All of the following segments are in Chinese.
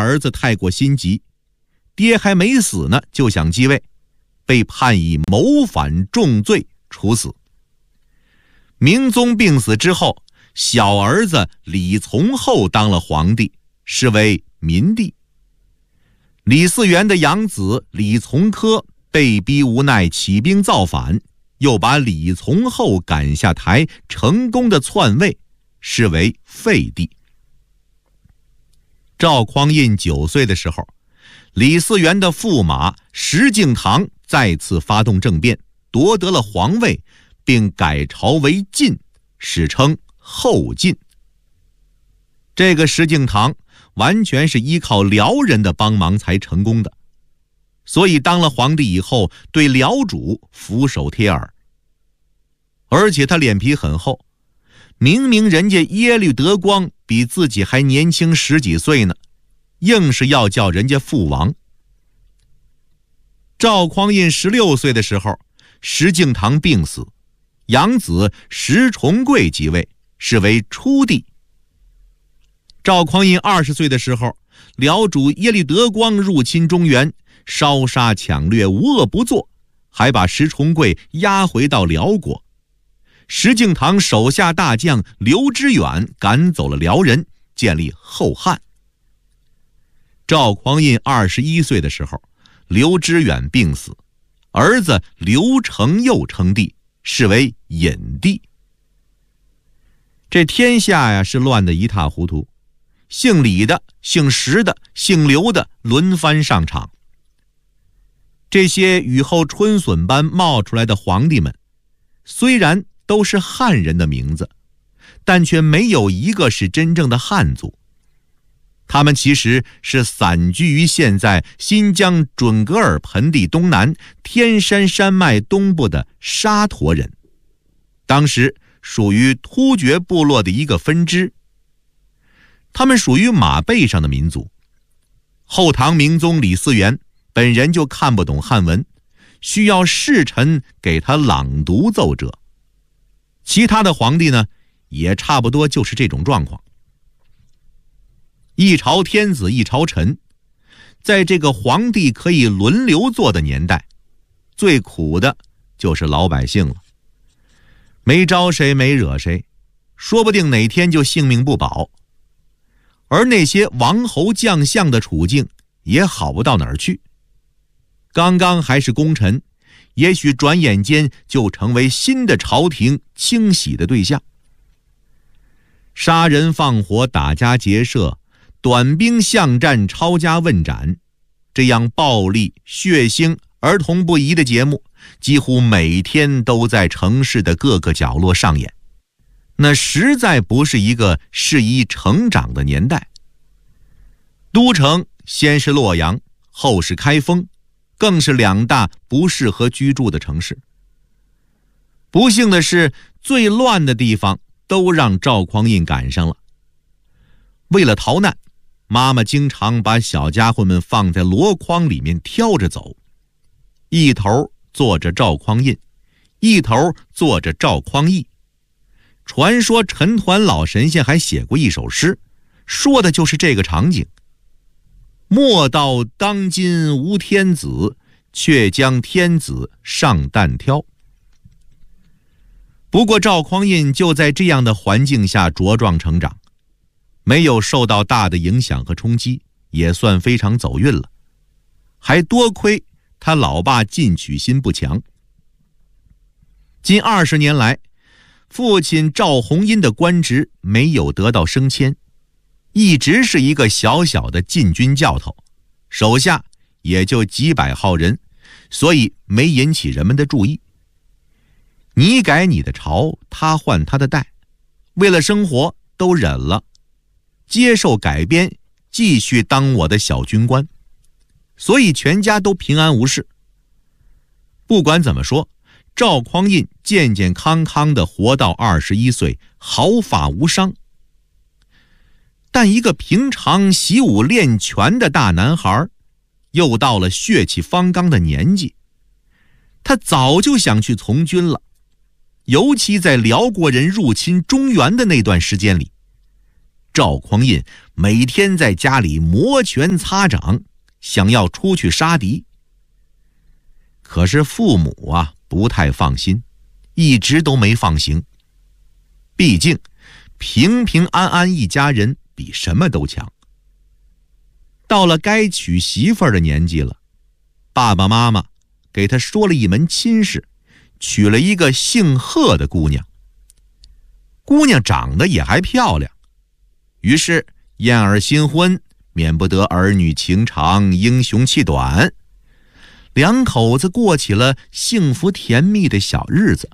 儿子太过心急，爹还没死呢就想继位，被判以谋反重罪处死。明宗病死之后，小儿子李从厚当了皇帝，是为明帝。李嗣源的养子李从珂被逼无奈起兵造反，又把李从厚赶下台，成功的篡位，是为废帝。赵匡胤9岁的时候，李嗣源的驸马石敬瑭再次发动政变，夺得了皇位，并改朝为晋，史称后晋。这个石敬瑭完全是依靠辽人的帮忙才成功的，所以当了皇帝以后，对辽主俯首帖耳。而且他脸皮很厚，明明人家耶律德光比自己还年轻10几岁呢，硬是要叫人家父王。赵匡胤16岁的时候，石敬瑭病死，养子石重贵即位，是为初帝。赵匡胤20岁的时候，辽主耶律德光入侵中原，烧杀抢掠，无恶不作，还把石重贵押回到辽国。石敬瑭手下大将刘知远赶走了辽人，建立后汉。赵匡胤21岁的时候，刘知远病死，儿子刘承佑称帝，是为隐帝。这天下呀是乱得一塌糊涂，姓李的、姓石的、姓刘的轮番上场。这些雨后春笋般冒出来的皇帝们，虽然都是汉人的名字，但却没有一个是真正的汉族。他们其实是散居于现在新疆准噶尔盆地东南天山山脉东部的沙陀人，当时属于突厥部落的一个分支。他们属于马背上的民族。后唐明宗李嗣源本人就看不懂汉文，需要侍臣给他朗读奏折。其他的皇帝呢，也差不多就是这种状况。一朝天子一朝臣，在这个皇帝可以轮流做的年代，最苦的就是老百姓了。没招谁没惹谁，说不定哪天就性命不保。而那些王侯将相的处境也好不到哪儿去，刚刚还是功臣，也许转眼间就成为新的朝廷清洗的对象。杀人放火，打家劫舍，短兵巷战，抄家问斩，这样暴力、血腥、儿童不宜的节目几乎每天都在城市的各个角落上演。那实在不是一个适宜成长的年代。都城先是洛阳，后是开封，更是2大不适合居住的城市。不幸的是，最乱的地方都让赵匡胤赶上了。为了逃难，妈妈经常把小家伙们放在箩筐里面挑着走，一头坐着赵匡胤，一头坐着赵匡义。传说陈抟老神仙还写过一首诗，说的就是这个场景。莫道当今无天子，却将天子上担挑。不过赵匡胤就在这样的环境下茁壮成长，没有受到大的影响和冲击，也算非常走运了。还多亏他老爸进取心不强。近20年来，父亲赵弘殷的官职没有得到升迁，一直是一个小小的禁军教头，手下也就几百号人，所以没引起人们的注意。你改你的朝，他换他的代，为了生活都忍了，接受改编，继续当我的小军官，所以全家都平安无事。不管怎么说，赵匡胤健健康康地活到21岁，毫发无伤。但一个平常习武练拳的大男孩，又到了血气方刚的年纪，他早就想去从军了。尤其在辽国人入侵中原的那段时间里， 赵匡胤每天在家里摩拳擦掌，想要出去杀敌。可是父母不太放心，一直都没放行。毕竟平平安安一家人比什么都强。到了该娶媳妇儿的年纪了，爸爸妈妈给他说了一门亲事，娶了一个姓贺的姑娘。姑娘长得也还漂亮，于是燕尔新婚，免不得儿女情长，英雄气短。两口子过起了幸福甜蜜的小日子。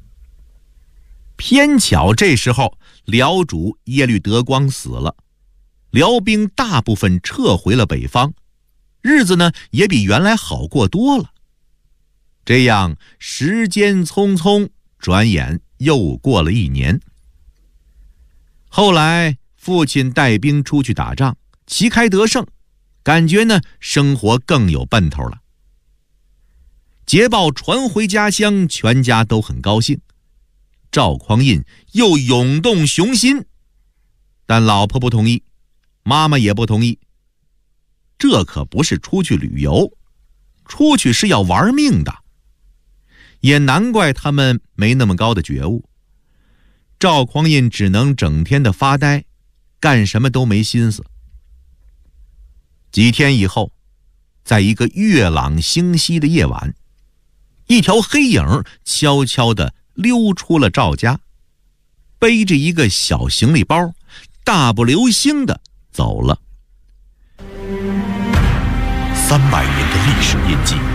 偏巧这时候辽主耶律德光死了，辽兵大部分撤回了北方，日子呢也比原来好过多了。这样时间匆匆，转眼又过了1年。后来父亲带兵出去打仗，旗开得胜，感觉呢生活更有奔头了。捷报传回家乡，全家都很高兴。赵匡胤又涌动雄心，但老婆不同意，妈妈也不同意。这可不是出去旅游，出去是要玩命的。也难怪他们没那么高的觉悟。赵匡胤只能整天的发呆，干什么都没心思。几天以后，在一个月朗星稀的夜晚，一条黑影悄悄地溜出了赵家，背着一个小行李包，大步流星地走了。 300年的历史印记，